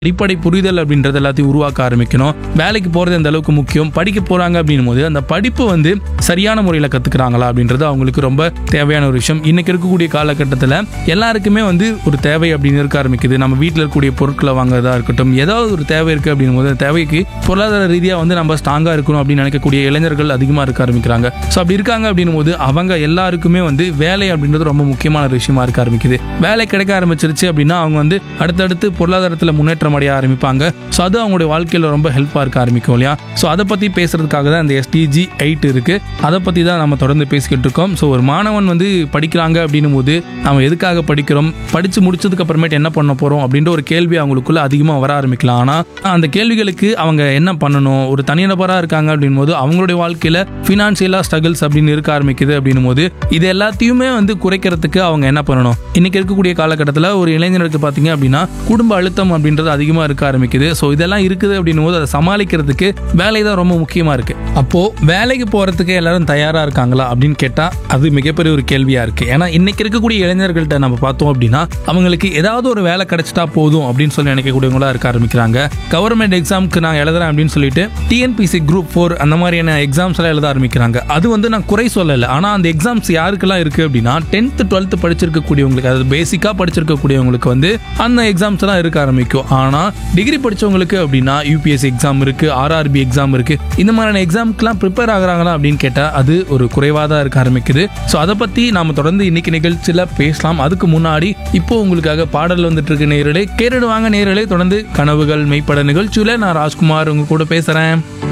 அடிப்படை புரிதல் அப்படின்றது எல்லாத்தையும் உருவாக்க ஆரம்பிக்கணும். வேலைக்கு போகிறது எந்த அளவுக்கு முக்கியம், படிக்க போகிறாங்க அப்படின்னும் போது அந்த படிப்பு வந்து சரியான முறையில் கற்றுக்குறாங்களா அப்படின்றது அவங்களுக்கு ரொம்ப தேவையான ஒரு விஷயம். இன்னைக்கு இருக்கக்கூடிய காலகட்டத்தில் எல்லாருக்குமே வந்து ஒரு தேவை அப்படின்னு இருக்க ஆரம்பிக்குது. நம்ம வீட்டில் இருக்கக்கூடிய பொருட்களை வாங்குறதா இருக்கட்டும், ஏதாவது ஒரு தேவை இருக்குது அப்படின்னும் போது அந்த தேவைக்கு பொருளாதார ரீதியாக வந்து நம்ம ஸ்ட்ராங்காக இருக்கணும் அப்படின்னு நினைக்கக்கூடிய இளைஞர்கள் அதிகமாக இருக்க ஆரம்பிக்கிறாங்க. ஸோ அப்படி இருக்காங்க அப்படின்னும் போது அவங்க எல்லாருக்குமே வந்து வேலை அப்படின்றது ரொம்ப முக்கியமான ஒரு விஷயமா இருக்க ஆரம்பிக்குது. வேலை கிடைக்க ஆரம்பிச்சிருச்சு அப்படின்னா அவங்க வந்து அடுத்தடுத்து பொருளாதாரத்தில் முன்னேற்றம் அடைய ஆரம்பிப்பாங்க. ஸோ அது அவங்களுடைய வாழ்க்கையில் ரொம்ப ஹெல்ப்பாக இருக்க ஆரம்பிக்கும் இல்லையா. ஸோ அதை பற்றி பேசுறதுக்காக தான் இந்த SDG 8 இருக்கு. அதை பற்றி தான் நம்ம தொடர்ந்து பேசிக்கிட்டு இருக்கோம். ஸோ ஒரு மாணவன் வந்து படிக்கிறாங்க அப்படின்னும் போது நம்ம எதுக்காக படிக்கிறோம், படித்து முடிச்சதுக்கு அப்புறமேட்டு என்ன பண்ண போகிறோம் அப்படின்ற ஒரு கேள்வி அவங்களுக்குள்ள அதிகமாக வர ஆரம்பிக்கலாம். ஆனால் அந்த கேள்விகளுக்கு அவங்க என்ன பண்ணணும், ஒரு தனிநபராக இருக்காங்க அப்படின்னும் போது அவங்களுடைய வாழ்க்கையில் ஃபினான்ஷியலாக ஸ்ட்ரகிள்ஸ் அப்படின்னு இருக்க ஆரம்பிக்குது அப்படின்னும் போது இது எல்லாத்தையுமே வந்து குறைக்கிறதுக்கு அவங்க என்ன பண்ணணும். இன்னைக்கு இருக்கக்கூடிய காலகட்டத்தில் ஒரு இளைஞருக்கு பார்த்தீங்க அப்படின்னா குடும்ப அழுத்தம் அப்படின்றது அதிகமாக இருக்க ஆரம்பிக்குது. ஸோ இதெல்லாம் இருக்குது அப்படின்னும் போது அதை சமாளிக்கிறதுக்கு வேலை தான் ரொம்ப முக்கியமாக இருக்கு. அப்போ வேலைக்கு போகிறதுக்கு எல்லாரும் தயாராக இருக்காங்களா அப்படின்னு கேட்டால் அது மிகப்பெரிய ஒரு கேள்வியாக இருக்கு. ஏன்னா இன்னைக்கு இருக்கக்கூடிய இளைஞர்கள்ட்ட நம்ம பார்த்தோம் அப்படின்னா அவங்களுக்கு ஏதாவது ஒரு வேலை கிடைச்சிட்டா போதும் அப்படின்னு சொல்லி நினைக்கக்கூடியவங்களா இருக்க ஆரம்பிக்கிறாங்க. கவர்மெண்ட் எக்ஸாமுக்கு நான் எழுதுறேன் அப்படின்னு சொல்லிட்டு TNPSC Group 4 அந்த மாதிரியான எக்ஸாம்ஸ் எல்லாம் எழுத ஆரம்பிக்கிறாங்க. அது வந்து நான் குறை சொல்லலை. ஆனால் அந்த எக்ஸாம்ஸ் யாருக்கெல்லாம் இருக்கு அப்படின்னா 10th 12th படிச்சிருக்கக்கூடியவங்களுக்கு, அதாவது பேசிக்காக படிச்சிருக்கக்கூடியவங்களுக்கு வந்து அந்த எக்ஸாம்ஸ் எல்லாம் இருக்க ஆரம்பிக்கும். ஆனால் டிகிரி படிச்சவங்களுக்கு அப்படின்னா UPSC எக்ஸாம் இருக்கு, RRB எக்ஸாம் இருக்கு. இந்த மாதிரியான எக்ஸாம்க்குலாம் ப்ரிப்பேர் ஆகுறாங்களா அப்படின்னு கேட்டால் அது ஒரு குறைவாக தான் இருக்க ஆரம்பிக்குது. ஸோ அதை பற்றி நாம தொடர்ந்து இன்னைக்கு நிகழ்ச்சியில் பேசலாம். அதுக்கு முன்னாடி இப்போ உங்களுக்காக பாடல் வந்துட்டு இருக்கு நேயர்களே. கேட்டுடுவாங்க நேயர்களே. தொடர்ந்து கனவுகள் மெய்ப்பட நிகழ்ச்சியில் நான் ராஜ்குமார் உங்க கூட பேசுறேன்.